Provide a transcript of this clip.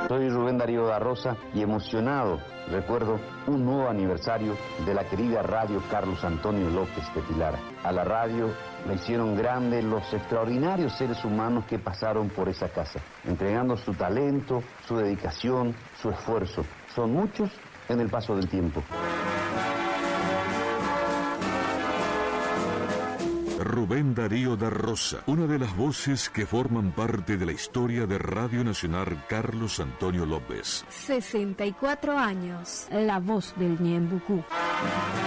Soy Rubén Darío da Rosa y emocionado recuerdo un nuevo aniversario de la querida radio Carlos Antonio López de Pilar. A la radio la hicieron grande los extraordinarios seres humanos que pasaron por esa casa, entregando su talento, su dedicación, su esfuerzo. Son muchos en el paso del tiempo. Rubén Darío da Rosa, una de las voces que forman parte de la historia de Radio Nacional Carlos Antonio López. 64 años. La voz del Ñembucú.